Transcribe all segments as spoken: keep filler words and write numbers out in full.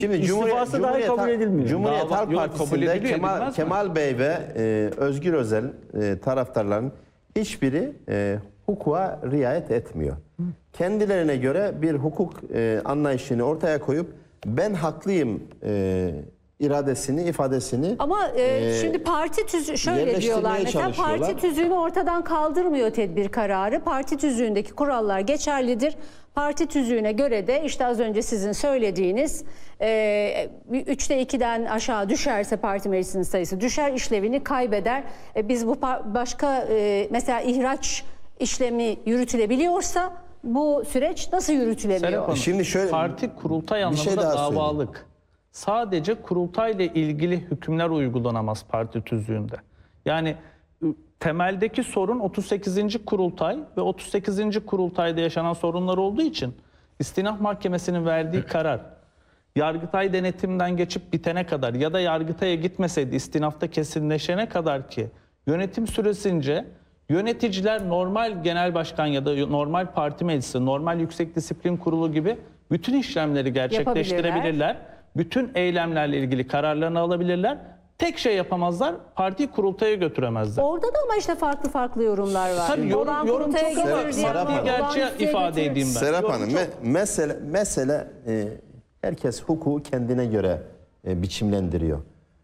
Şimdi İstifası Cumhuriyet, dahi Cumhuriyet, kabul edilmiyor. Cumhuriyet Dava- Halk yok, kabul Partisi'nde ediliyor, Kemal, edilmez mi? Kemal Bey ve e, Özgür Özel e, taraftarların hiçbiri e, hukuka riayet etmiyor. Kendilerine göre bir hukuk e, anlayışını ortaya koyup ben haklıyım e, iradesini, ifadesini Ama e, e, şimdi parti tüzüğü şöyle yerleştirmeye diyorlar mesela çalışıyorlar. parti tüzüğünü ortadan kaldırmıyor tedbir kararı. Parti tüzüğündeki kurallar geçerlidir. Parti tüzüğüne göre de işte az önce sizin söylediğiniz e, üçte ikiden aşağı düşerse parti meclisinin sayısı düşer, işlevini kaybeder. E, biz bu par- başka e, mesela ihraç işlemi yürütülebiliyorsa bu süreç nasıl Serap yürütülemiyor? Hanım, Şimdi şöyle- parti kurultay bir anlamında şey daha davalık. Sadece kurultayla ilgili hükümler uygulanamaz parti tüzüğünde. Yani ı, temeldeki sorun otuz sekizinci kurultay ve otuz sekizinci kurultayda yaşanan sorunlar olduğu için İstinaf Mahkemesi'nin verdiği karar Yargıtay denetimden geçip bitene kadar ya da Yargıtay'a gitmeseydi istinafta kesinleşene kadar ki yönetim süresince yöneticiler normal genel başkan ya da normal parti meclisi, normal yüksek disiplin kurulu gibi bütün işlemleri gerçekleştirebilirler. Bütün eylemlerle ilgili kararlarını alabilirler. Tek şey yapamazlar, partiyi kurultaya götüremezler. Orada da ama işte farklı farklı yorumlar var. Tabii yorum- Olan yorum kurultaya çok ama getirir diyen Serap var, Hanım. olan Gerçeği listeye ifade getirir. edeyim ben. Serap Yorum Hanım, çok- me- mesele, mesele e, herkes hukuku kendine göre e, biçimlendiriyor.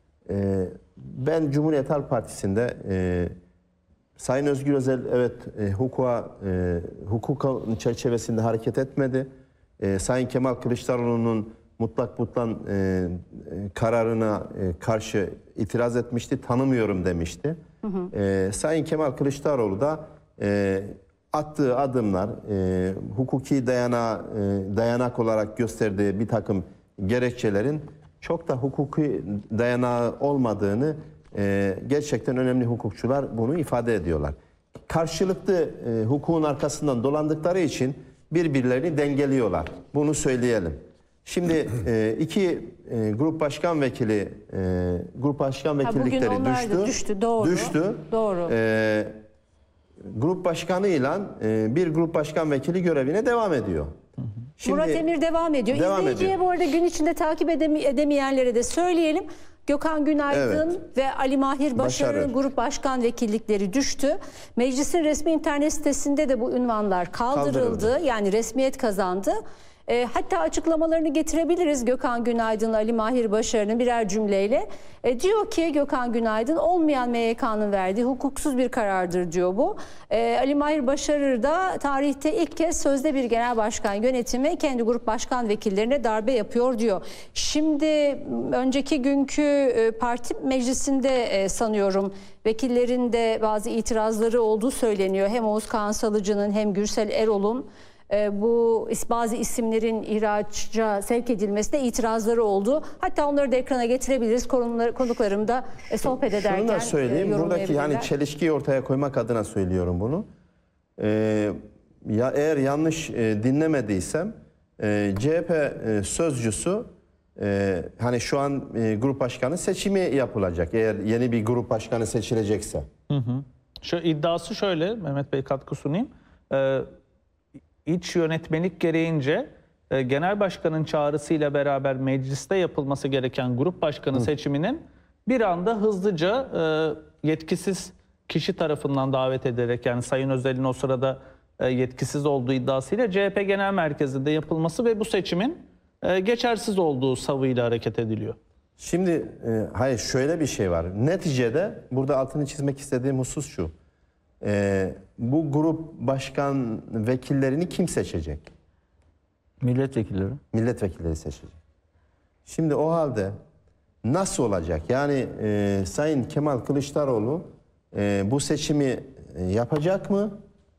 E, ben Cumhuriyet Halk Partisi'nde e, Sayın Özgür Özel evet e, hukuka, e, hukukun çerçevesinde hareket etmedi. E, Sayın Kemal Kılıçdaroğlu'nun mutlak butlan e, e, kararına e, karşı itiraz etmişti. Tanımıyorum demişti. Hı hı. E, Sayın Kemal Kılıçdaroğlu da e, attığı adımlar, e, hukuki dayana, e, dayanak olarak gösterdiği bir takım gerekçelerin çok da hukuki dayanağı olmadığını e, gerçekten önemli hukukçular bunu ifade ediyorlar. Karşılıklı e, hukukun arkasından dolandıkları için birbirlerini dengeliyorlar. Bunu söyleyelim. Şimdi e, iki e, grup başkan vekili e, grup başkan Ha, bugün vekillikleri onlar da düştü. düştü, doğru. Düştü. Doğru. E, grup başkanıyla e, bir grup başkan vekili görevine devam ediyor. Şimdi, Murat Emir devam ediyor. devam İzleyiciye ediyor. bu arada gün içinde takip edemi- edemeyenlere de söyleyelim. Gökhan Günaydın Evet. ve Ali Mahir Başarır'ın Başarır. grup başkan vekillikleri düştü. Meclisin resmi internet sitesinde de bu ünvanlar kaldırıldı. Kaldırıldı. Yani resmiyet kazandı. E, hatta açıklamalarını getirebiliriz Gökhan Günaydın, Ali Mahir Başarır'ın birer cümleyle. E, diyor ki Gökhan Günaydın olmayan M Y K'nın verdiği hukuksuz bir karardır diyor bu. E, Ali Mahir Başarır da tarihte ilk kez sözde bir genel başkan yönetimi kendi grup başkan vekillerine darbe yapıyor diyor. Şimdi önceki günkü e, parti meclisinde e, sanıyorum vekillerin de bazı itirazları olduğu söyleniyor. Hem Oğuz Kağan Salıcı'nın hem Gürsel Erol'un E, bu is- bazı isimlerin ihraca sevk edilmesine itirazları oldu. Hatta onları da ekrana getirebiliriz. Konuklar, konuklarım da e, sohbet ederken Şunu da söyleyeyim. e, Buradaki yani yorumlayabilirler. çelişkiyi ortaya koymak adına söylüyorum bunu. Ee, ya eğer yanlış e, dinlemediysem e, C H P e, sözcüsü e, hani şu an e, grup başkanı seçimi yapılacak. Eğer yeni bir grup başkanı seçilecekse. Şu iddiası şöyle, Mehmet Bey katkı sunayım. Ee, iç yönetmelik gereğince e, genel başkanın çağrısıyla beraber mecliste yapılması gereken grup başkanı seçiminin bir anda hızlıca e, yetkisiz kişi tarafından davet edilerek, yani Sayın Özel'in o sırada e, yetkisiz olduğu iddiasıyla C H P Genel Merkezi'nde yapılması ve bu seçimin e, geçersiz olduğu savıyla hareket ediliyor. Şimdi e, hayır şöyle bir şey var. Neticede burada altını çizmek istediğim husus şu. E, bu grup başkan vekillerini kim seçecek? Milletvekilleri. Milletvekilleri seçecek. Şimdi o halde nasıl olacak? Yani e, Sayın Kemal Kılıçdaroğlu e, bu seçimi e, yapacak mı?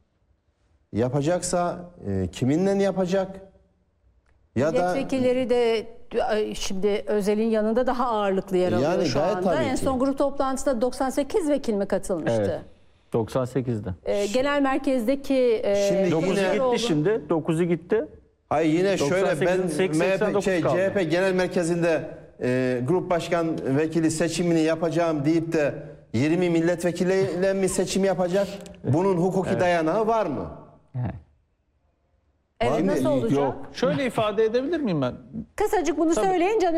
Yapacaksa e, kiminle yapacak? Ya da Milletvekilleri de e, şimdi Özel'in yanında daha ağırlıklı yer alıyor Yani şu gayet anda. tabii En ki. son grup toplantısında doksan sekiz vekil mi katılmıştı? Evet. doksan sekizde. E, genel merkezdeki e, Şimdi dokuzu yine- Kılıçdaroğlu- gitti şimdi. dokuzu gitti. hayır yine şöyle ben doksan sekizin M H P, seksen dokuz şey, kaldı. C H P Genel Merkezi'nde e, grup başkan vekili seçimini yapacağım deyip de yirmi milletvekiliyle mi seçim yapacak? Bunun hukuki dayanağı var mı? Yani. Evet, Şimdi nasıl olacak? yok. Şöyle ifade edebilir miyim ben? Kısacık bunu Tabii. söyleyin Can